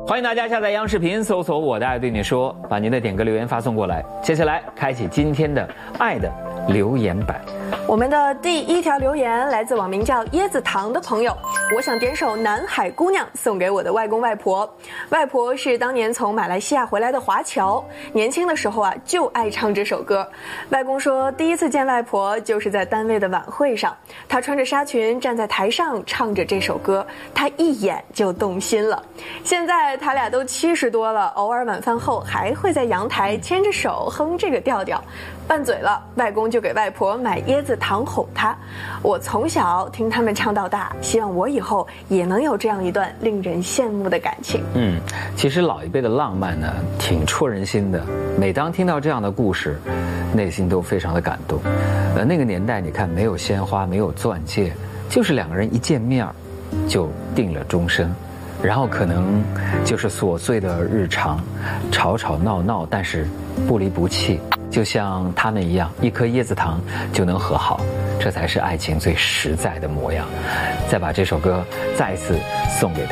欢迎大家下载央视频，搜索我的爱对你说，把您的点歌留言发送过来。接下来开启今天的爱的留言版。 我们的第一条留言来自网名叫椰子糖的朋友，我想点首《南海姑娘》送给我的外公外婆。外婆是当年从马来西亚回来的华侨，年轻的时候啊就爱唱这首歌。外公说第一次见外婆就是在单位的晚会上，她穿着纱裙站在台上唱着这首歌，他一眼就动心了。现在他俩都70多了，偶尔晚饭后还会在阳台牵着手哼这个调调。拌嘴了，外公就给外婆买椰子糖哄她。我从小听他们唱到大，希望我以后也能有这样一段令人羡慕的感情。 其实老一辈的浪漫呢，挺戳人心的。每当听到这样的故事，内心都非常的感动。那个年代，你看没有鲜花，没有钻戒，就是两个人一见面就定了终身。然后可能就是琐碎的日常，吵吵闹闹，但是不离不弃，就像他们一样，一颗椰子糖就能和好，这才是爱情最实在的模样。再把这首歌再次送给他。